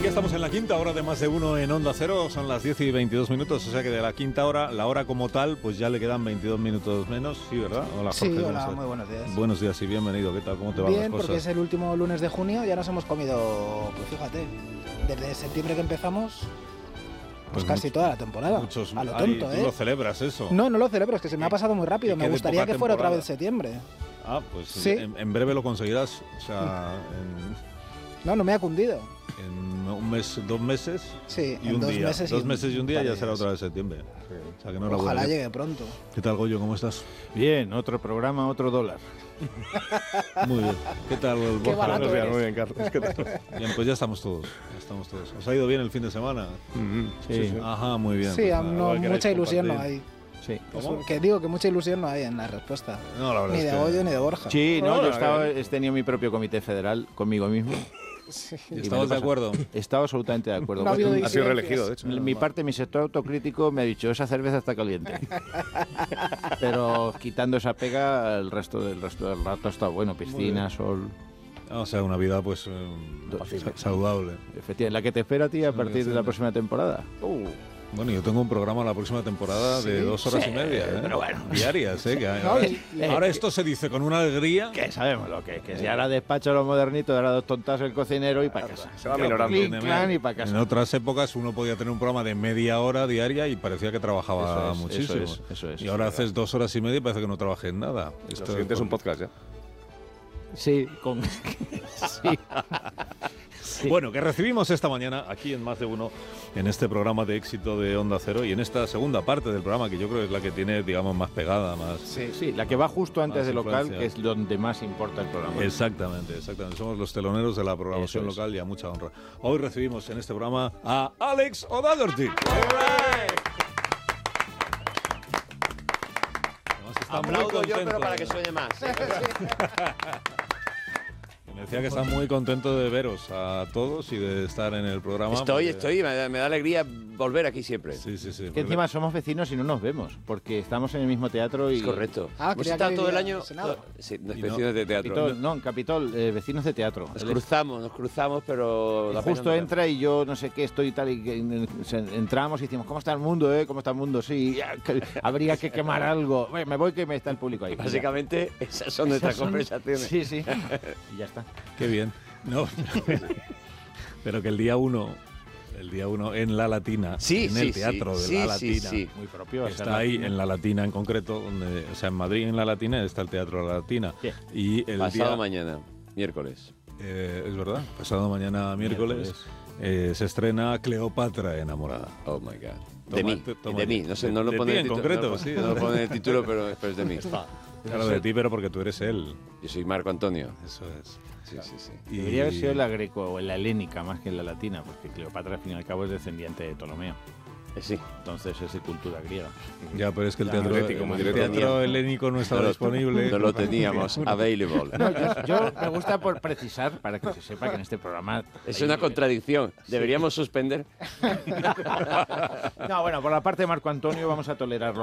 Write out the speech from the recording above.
Aquí estamos en la quinta hora de Más de Uno en Onda Cero, son las 10 y 22 minutos, o sea que de la quinta hora, la hora como tal, pues ya le quedan 22 minutos menos, ¿sí, verdad? Hola, Jorge. Sí, hola, muy buenos días. Buenos días y bienvenido, ¿qué tal? ¿Cómo te van las Bien, cosas? porque es el último lunes de junio, ya nos hemos comido, pues fíjate, desde septiembre que empezamos, pues casi toda la temporada. Muchos, a lo tonto, ¿tú lo celebras eso? No lo celebro, es que se me ha pasado muy rápido, me gustaría que fuera otra vez septiembre. Ah, pues sí. En breve lo conseguirás, o sea, No me ha cundido. En un mes, 2 meses, sí, y un día. 2 meses y un día ya será días. otra vez septiembre. Sí. O sea, que no Ojalá llegue pronto. ¿Qué tal, Goyo? ¿Cómo estás? Bien, otro programa, otro dólar. Muy bien. ¿Qué tal, Qué barato eres. Muy bien, Carlos. ¿Qué tal? Bien, pues ya estamos todos. ¿Os ha ido bien el fin de semana? Sí. Ajá, muy bien. Sí, pues no, mucha ilusión no hay. Sí. Que digo que mucha ilusión no hay en la respuesta. No, la verdad ni es de que... Goyo ni de Borja. Sí, no, yo he tenido mi propio comité federal conmigo mismo. Sí. ¿Estabas de acuerdo? He estado absolutamente de acuerdo. No ha habido Ha sido reelegido, de hecho. Mi parte, mi sector autocrítico me ha dicho, esa cerveza está caliente. Pero quitando esa pega, el resto del rato está bueno. Piscina, sol... O sea, una vida pues saludable. Efectivamente, la que te espera a ti a partir de la próxima temporada. Bueno, yo tengo un programa la próxima temporada de 2 horas y media, ¿eh? Pero bueno. Diarias, que No, ahora esto se dice con una alegría. Que sabemos lo que es, que si ahora despacho lo modernito, ahora 2 tontas el cocinero y para casa. Se va minorando. Clink, clan y para casa. En otras épocas uno podía tener un programa de media hora diaria y parecía que trabajaba muchísimo. Eso es. Y ahora haces 2 horas y media y parece que no trabajes en nada. Lo siguiente es un podcast ya. Sí, sí. Sí. Bueno, que recibimos esta mañana aquí en Más de Uno, en este programa de éxito de Onda Cero y en esta segunda parte del programa, que yo creo que es la que tiene, digamos, más pegada, más... Sí, la que va justo antes Más del local, influencia. que es donde más importa el programa. Exactamente. Somos los teloneros de la programación Eso es. local y a mucha honra. Hoy recibimos en este programa a Alex O'Doherty. Además está muy Aplaudo yo, contento. pero para que suene más. Me decía que está muy contento de veros a todos y de estar en el programa. Estoy, porque- me da alegría volver aquí siempre. Sí. Que encima somos vecinos y no nos vemos, porque estamos en el mismo teatro y... Es correcto. Ah, Hemos creía estado que todo el vivía año... en Senado. Sí, Y vecinos de teatro. Capitol, no, en Capitol, vecinos de teatro. Nos Él cruzamos, pero... es- la pena justo no entra y yo no sé qué estoy y tal, y entramos y decimos, ¿cómo está el mundo, ¿Cómo está el mundo? Sí, ya, habría que quemar algo. Bueno, me voy que me está el público ahí. Básicamente, esas son nuestras conversaciones. Sí. Y ya está. Qué bien. No, pero que el día 1 en La Latina, Sí, en el teatro de La Latina, sí. Muy propio. va a ser está ahí Latina. en La Latina en concreto, donde, o sea, en Madrid en La Latina está el Teatro de La Latina. Sí. Y el Pasado día, mañana, miércoles. es verdad, pasado mañana miércoles se estrena Cleopatra enamorada. Oh my God. Toma, De mí. No sé, no lo de pone ti en en el título, concreto, no, sí. No lo pone en el título, pero es de mí. Claro, de ti, pero porque tú eres él. Yo soy Marco Antonio. Eso es. Sí. Y- Debería haber sido la greco o la helénica más que la latina, porque Cleopatra al fin y al cabo es descendiente de Ptolomeo. Sí. Entonces es de cultura griega. Ya, pero es que el Ya, teatro, atlético, muy el directo. teatro helénico no estaba disponible. No lo teníamos available. No, yo me gusta por precisar, para que se sepa que en este programa... Es una contradicción. Deberíamos suspender. No, bueno, por la parte de Marco Antonio vamos a tolerarlo.